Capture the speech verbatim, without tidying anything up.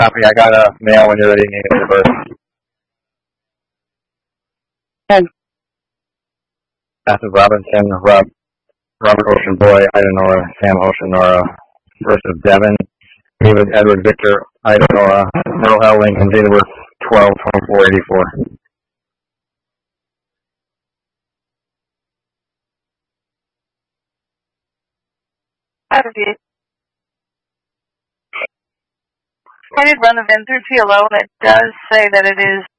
Copy. I got a mail when you're ready. Name and birth. ten. Passive Robinson, Rob, Robert Ocean Boy, Ida Nora, Sam Ocean Nora, first of Devin, David Edward Victor, Ida Nora, Merle L. Lincoln, date of birth twelve twenty-four eighty-four. Copy. I did run the V I N through T L O, and it does say that it is